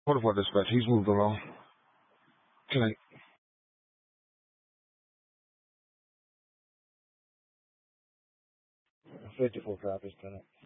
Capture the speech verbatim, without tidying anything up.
Fortified dispatch. He's moved along. Tonight. fifty-four copies tonight.